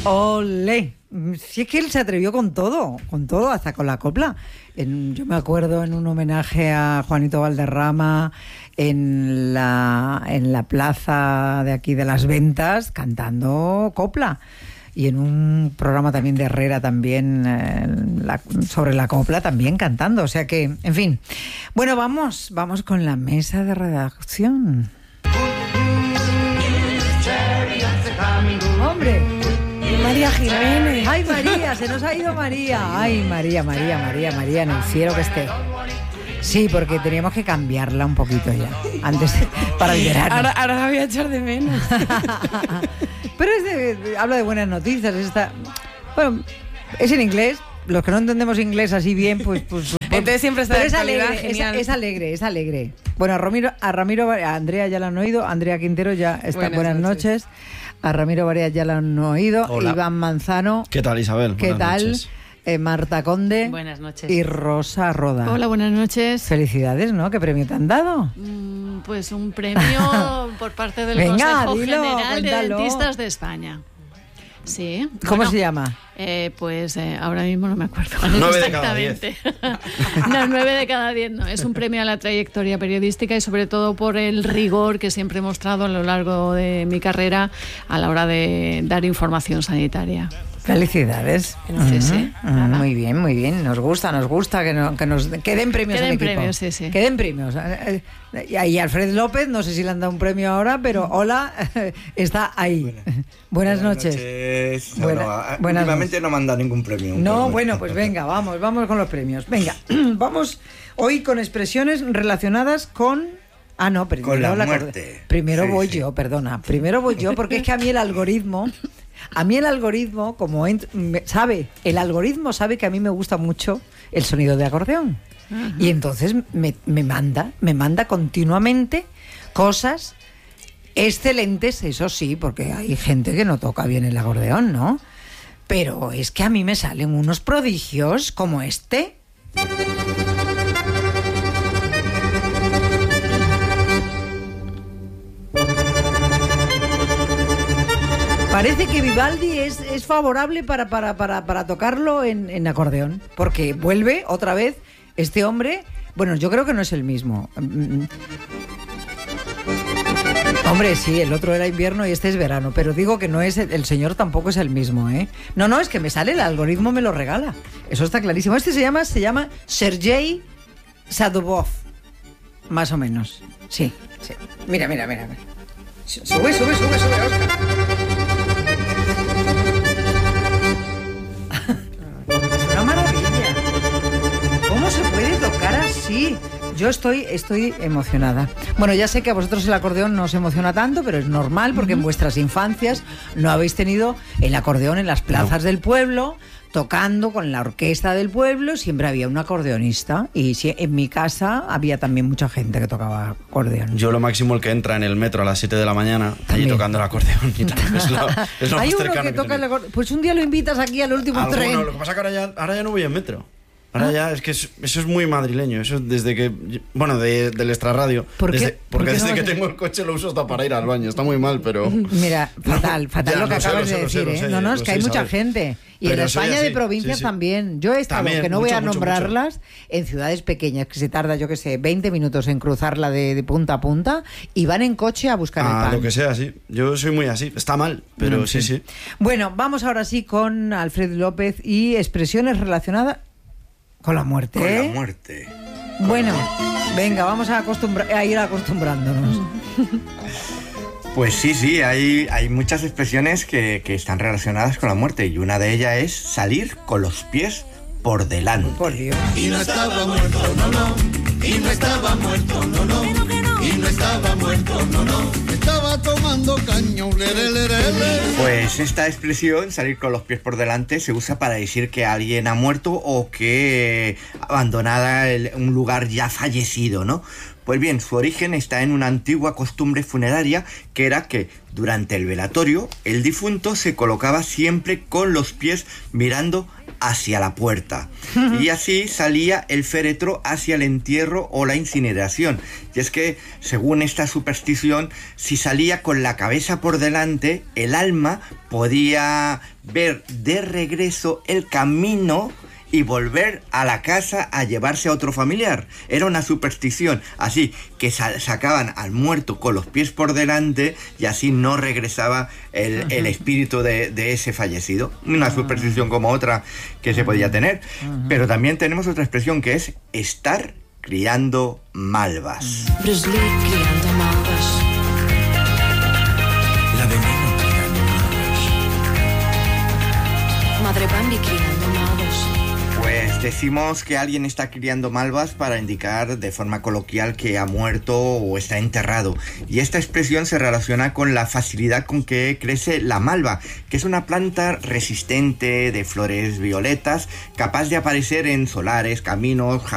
¡Olé! Si es que él se atrevió con todo, hasta con la copla. Yo me acuerdo en un homenaje a Juanito Valderrama en la plaza de aquí de Las Ventas, cantando copla. Y en un programa también de Herrera también sobre la copla también cantando. O sea que, en fin. Bueno, vamos con la mesa de redacción. ¡Hombre! María Jiménez. ¡Ay, María! Se nos ha ido María. ¡Ay, María, en el cielo que esté! Sí, porque teníamos que cambiarla un poquito ya, para el verano. Ahora la voy a echar de menos. Pero habla de buenas noticias. Bueno, es en inglés. Los que no entendemos inglés así bien, pues entonces siempre está. Pero es alegre, es alegre. Bueno, a Andrea ya la han oído. Andrea Quintero ya está. Buenas noches. A Ramiro Varias ya la han oído. Hola. Iván Manzano. ¿Qué tal, Isabel? ¿Qué buenas tal? Noches. Marta Conde. Buenas noches. Y Rosa Roda. Hola, buenas noches. Felicidades, ¿no? ¿Qué premio te han dado? Pues un premio por parte del Consejo General de Dentistas de España. Sí. ¿Cómo se llama? Ahora mismo no me acuerdo. 9 de cada 10. No, 9 de cada 10 no. Es un premio a la trayectoria periodística y sobre todo por el rigor que siempre he mostrado a lo largo de mi carrera a la hora de dar información sanitaria. Felicidades. Sí. Muy bien. Nos gusta que nos den premios al equipo. Premios, sí. Que den premios. Y Alfred López, no sé si le han dado un premio ahora, pero hola, está ahí. Buenas noches. Últimamente no me han dado ningún premio. Bueno, pues venga, vamos con los premios. Venga, vamos hoy con expresiones relacionadas con... primero con la muerte. Primero voy yo, porque es que a mí el algoritmo, como el algoritmo sabe que a mí me gusta mucho el sonido de acordeón. Uh-huh. Y entonces me manda continuamente cosas excelentes, eso sí, porque hay gente que no toca bien el acordeón, ¿no? Pero es que a mí me salen unos prodigios como este. Parece que Vivaldi es favorable para tocarlo en acordeón, porque vuelve otra vez este hombre. Bueno, yo creo que no es el mismo. Hombre, sí, el otro era invierno y este es verano, pero digo que no es el señor, tampoco es el mismo, ¿eh? No, es que me sale, el algoritmo me lo regala. Eso está clarísimo. Este se llama Sergei Sadubov, más o menos. Sí. Mira. Sube, Oscar. Es una maravilla. ¿Cómo se puede tocar así? Yo estoy emocionada. Bueno, ya sé que a vosotros el acordeón no os emociona tanto, pero es normal porque en vuestras infancias no habéis tenido el acordeón en las plazas del pueblo, tocando con la orquesta del pueblo. Siempre había un acordeonista y en mi casa había también mucha gente que tocaba acordeón. Yo lo máximo el que entra en el metro a las 7 de la mañana allí tocando el acordeón y tal. Es lo hay más uno que toca el acordeón. Pues un día lo invitas aquí al último tren. Lo que pasa es que ahora ya no voy en metro. Ahora ya es que eso es muy madrileño. Eso desde que... Bueno, del extrarradio. Porque desde que tengo el coche lo uso hasta para ir al baño. Está muy mal, pero... Mira, fatal lo que acabas de decir, ¿eh? No, es que hay mucha gente. Y en España de provincias también. Yo he estado, también, que no voy a nombrarlas, en ciudades pequeñas que se tarda, 20 minutos en cruzarla de punta a punta y van en coche a buscar el pan. Lo que sea, sí. Yo soy muy así. Está mal, pero sí. Bueno, vamos ahora sí con Alfred López y expresiones relacionadas con la muerte. Con la muerte. Bueno, venga, vamos a ir acostumbrándonos. Pues sí, hay muchas expresiones que están relacionadas con la muerte y una de ellas es salir con los pies por delante. Por Dios. Y no estaba muerto, no. Y no estaba muerto, no. Y no estaba muerto, no. Estaba tomando caño. Pues esta expresión, salir con los pies por delante, se usa para decir que alguien ha muerto o que abandonada un lugar ya fallecido, ¿no? Pues bien, su origen está en una antigua costumbre funeraria que era que durante el velatorio el difunto se colocaba siempre con los pies mirando hacia la puerta. Y así salía el féretro hacia el entierro o la incineración. Y es que, según esta superstición, si salía con la cabeza por delante, el alma podía ver de regreso el camino y volver a la casa a llevarse a otro familiar. Era una superstición. Así que sacaban al muerto con los pies por delante y así no regresaba el espíritu de ese fallecido. Una superstición como otra que se podía tener. Pero también tenemos otra expresión que es estar criando malvas. Bruce Lee criando malvas. La veneno criando malvas. Madre Bambi criando malvas. Pues decimos que alguien está criando malvas para indicar de forma coloquial que ha muerto o está enterrado. Y esta expresión se relaciona con la facilidad con que crece la malva, que es una planta resistente de flores violetas, capaz de aparecer en solares, caminos,